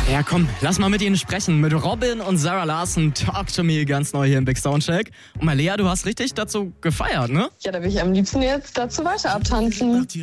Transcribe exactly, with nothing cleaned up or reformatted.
Ja, komm, lass mal mit ihnen sprechen. Mit Robin und Sarah Larson, Talk to Me, ganz neu hier im Big Soundcheck. Und Malea, du hast richtig dazu gefeiert, ne? Ja, da will ich am liebsten jetzt dazu weiter abtanzen.